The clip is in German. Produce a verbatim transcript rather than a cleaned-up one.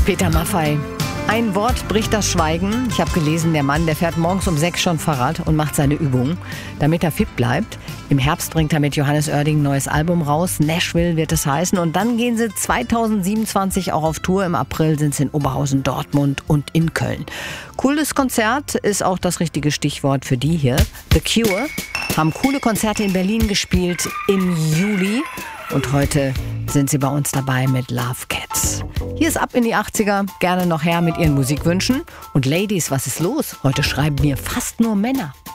Peter Maffay. Ein Wort bricht das Schweigen. Ich habe gelesen, der Mann, der fährt morgens um sechs schon Fahrrad und macht seine Übungen, damit er fit bleibt. Im Herbst bringt er mit Johannes Oerding ein neues Album raus. Nashville wird es heißen. Und dann gehen sie zweitausendsiebenundzwanzig auch auf Tour. Im April sind sie in Oberhausen, Dortmund und in Köln. Cooles Konzert ist auch das richtige Stichwort für die hier. The Cure haben coole Konzerte in Berlin gespielt im Juli. Und heute sind sie bei uns dabei mit Love Cats. Hier ist Ab in die achtziger. Gerne noch her mit ihren Musikwünschen. Und Ladies, was ist los? Heute schreiben mir fast nur Männer.